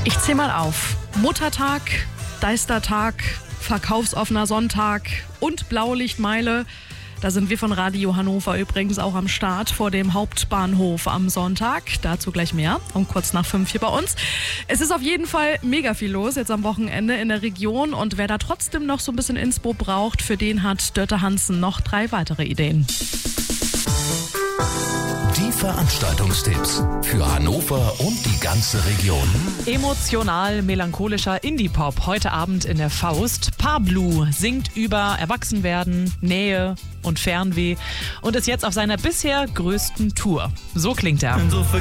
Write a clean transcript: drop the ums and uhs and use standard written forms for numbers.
Ich zähle mal auf. Muttertag, Deistertag, verkaufsoffener Sonntag und Blaulichtmeile. Da sind wir von Radio Hannover übrigens auch am Start vor dem Hauptbahnhof am Sonntag. Dazu gleich mehr, um kurz nach 5 hier bei uns. Es ist auf jeden Fall mega viel los jetzt am Wochenende in der Region. Und wer da trotzdem noch so ein bisschen Inspo braucht, für den hat Dörte Hansen noch 3 weitere Ideen. Die Veranstaltungstipps für Hannover und die ganze Region. Emotional melancholischer Indie-Pop heute Abend in der Faust. Pablo singt über Erwachsenwerden, Nähe und Fernweh und ist jetzt auf seiner bisher größten Tour. So klingt er.